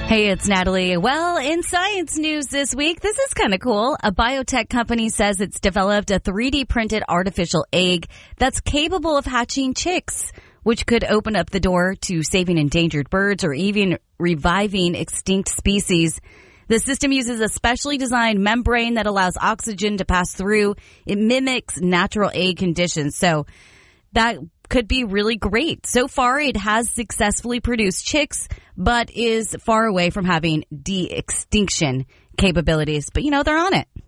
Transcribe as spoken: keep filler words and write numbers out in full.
Hey, it's Natalie. Well, in science news this week, this is kind of cool. A biotech company says it's developed a three D printed artificial egg that's capable of hatching chicks, which could open up the door to saving endangered birds or even reviving extinct species. The system uses a specially designed membrane that allows oxygen to pass through. It mimics natural egg conditions. So that could be really great. So far, it has successfully produced chicks, but is far away from having de-extinction capabilities. But, you know, they're on it.